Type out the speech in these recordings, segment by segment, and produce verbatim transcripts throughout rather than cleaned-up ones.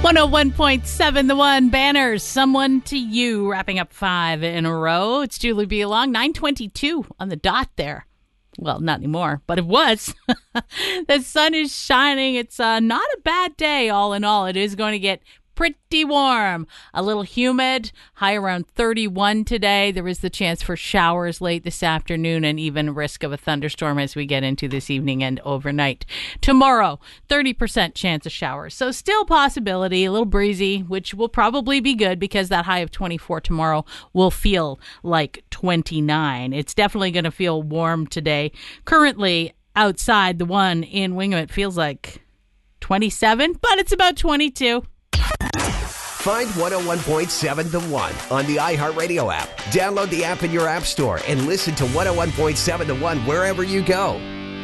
one oh one point seven The One, Banners, Someone to You, wrapping up five in a row. It's Julie B. Along, nine twenty-two on the dot there. Well, not anymore, but it was. The sun is shining. It's uh, not a bad day, all in all. It is going to get pretty warm, a little humid, high around thirty-one today. There is the chance for showers late this afternoon and even risk of a thunderstorm as we get into this evening and overnight. Tomorrow, thirty percent chance of showers. So still possibility, a little breezy, which will probably be good because that high of twenty-four tomorrow will feel like twenty-nine. It's definitely going to feel warm today. Currently outside, the one in Winghamit feels like twenty-seven, but it's about twenty-two. Find one oh one point seven The One on the iHeartRadio app. Download the app in your app store and listen to one oh one point seven The One wherever you go.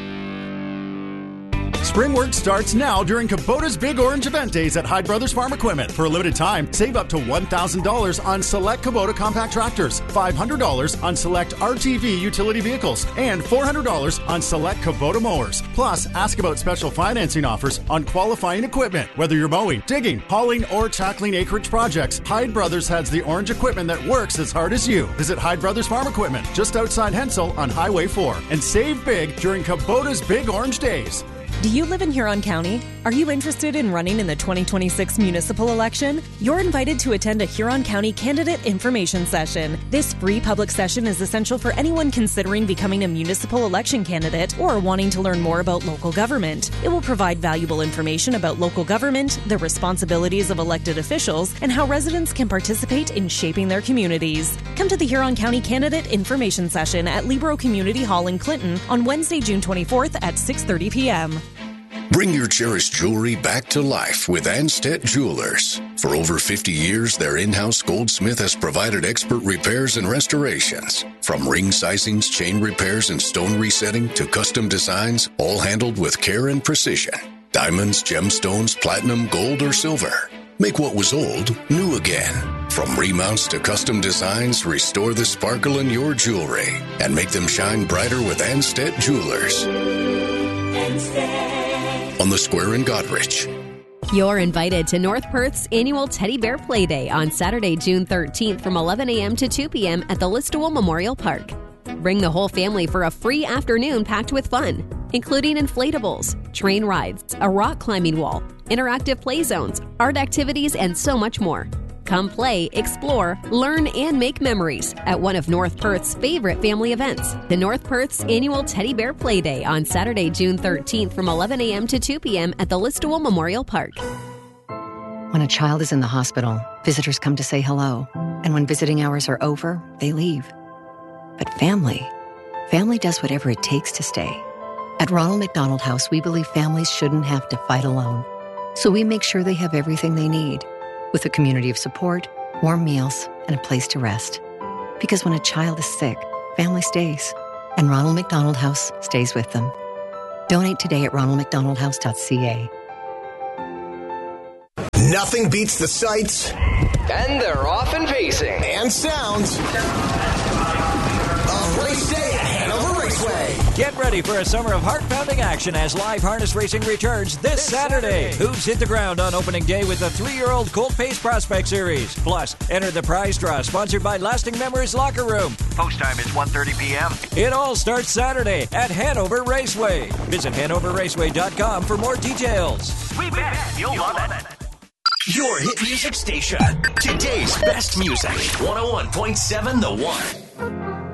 Spring work starts now during Kubota's Big Orange Event Days at Hyde Brothers Farm Equipment. For a limited time, save up to one thousand dollars on select Kubota compact tractors, five hundred dollars on select R T V utility vehicles, and four hundred dollars on select Kubota mowers. Plus, ask about special financing offers on qualifying equipment. Whether you're mowing, digging, hauling, or tackling acreage projects, Hyde Brothers has the orange equipment that works as hard as you. Visit Hyde Brothers Farm Equipment just outside Hensel on Highway four and save big during Kubota's Big Orange Days. Do you live in Huron County? Are you interested in running in the twenty twenty-six municipal election? You're invited to attend a Huron County candidate information session. This free public session is essential for anyone considering becoming a municipal election candidate or wanting to learn more about local government. It will provide valuable information about local government, the responsibilities of elected officials, and how residents can participate in shaping their communities. Come to the Huron County candidate information session at Libro Community Hall in Clinton on Wednesday, June twenty-fourth at six thirty p.m. Bring your cherished jewelry back to life with Anstead Jewelers. For over fifty years, their in-house goldsmith has provided expert repairs and restorations. From ring sizings, chain repairs, and stone resetting to custom designs, all handled with care and precision. Diamonds, gemstones, platinum, gold, or silver. Make what was old new again. From remounts to custom designs, restore the sparkle in your jewelry and make them shine brighter with Anstead Jewelers. Anstead. On the square in Goderich. You're invited to North Perth's annual Teddy Bear Play Day on Saturday, June thirteenth from eleven a.m. to two p.m. at the Listowel Memorial Park. Bring the whole family for a free afternoon packed with fun, including inflatables, train rides, a rock climbing wall, interactive play zones, art activities, and so much more. Come play, explore, learn, and make memories at one of North Perth's favorite family events, the North Perth's annual Teddy Bear Play Day on Saturday, June thirteenth from eleven a.m. to two p.m. at the Listowel Memorial Park. When a child is in the hospital, visitors come to say hello. And when visiting hours are over, they leave. But family, family does whatever it takes to stay. At Ronald McDonald House, we believe families shouldn't have to fight alone. So we make sure they have everything they need, with a community of support, warm meals, and a place to rest. Because when a child is sick, family stays, and Ronald McDonald House stays with them. Donate today at ronald mcdonald house dot c a. Nothing beats the sights. And they're off and pacing. And sounds of Race Day at Hanover Raceway. Get ready for a summer of heart-pounding action as live harness racing returns this, this Saturday. Saturday. Hooves hit the ground on opening day with the three-year-old Colt Pace Prospect Series. Plus, enter the prize draw sponsored by Lasting Memories Locker Room. Post time is one thirty p.m. It all starts Saturday at Hanover Raceway. Visit hanover raceway dot com for more details. We bet you'll love it. Your hit music station. Today's best music. one oh one point seven The One.